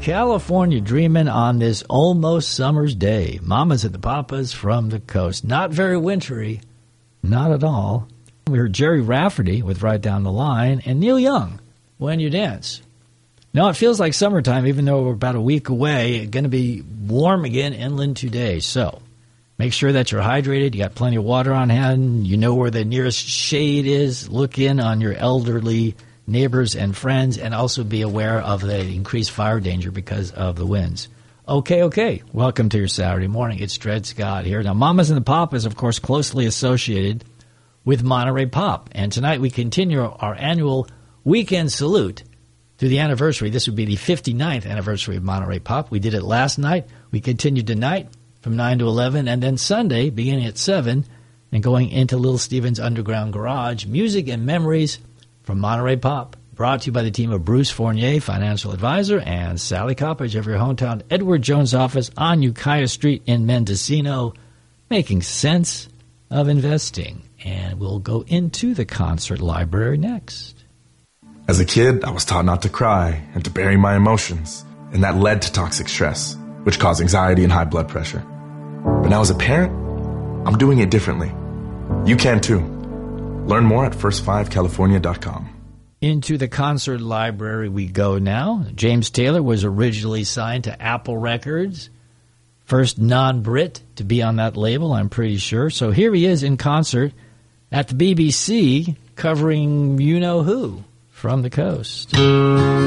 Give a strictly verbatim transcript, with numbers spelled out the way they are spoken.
California dreaming on this almost summer's day. Mamas and the Papas from the coast. Not very wintry. Not at all. We heard Jerry Rafferty with Right Down the Line and Neil Young, When You Dance. Now it feels like summertime, even though we're about a week away. It's going to be warm again inland today. So make sure that you're hydrated. You got plenty of water on hand. You know where the nearest shade is. Look in on your elderly neighbors and friends, and also be aware of the increased fire danger because of the winds. Okay, okay. Welcome to your Saturday morning. It's Dred Scott here. Now, Mamas and the Papas, of course, closely associated with Monterey Pop. And tonight we continue our annual weekend salute to the anniversary. This would be the fifty-ninth anniversary of Monterey Pop. We did it last night. We continued tonight from nine to eleven, and then Sunday, beginning at seven, and going into Little Steven's Underground Garage, music and memories from Monterey Pop, brought to you by the team of Bruce Fournier, financial advisor, and Sally Coppage of your hometown Edward Jones office on Ukiah Street in Mendocino, making sense of investing. And we'll go into the concert library next. As a kid, I was taught not to cry and to bury my emotions, and that led to toxic stress, which caused anxiety and high blood pressure. But now as a parent, I'm doing it differently. You can too. Learn more at first five california dot com. Into the concert library we go now. James Taylor was originally signed to Apple Records. First non-Brit to be on that label, I'm pretty sure. So here he is in concert at the B B C covering you-know-who from the coast.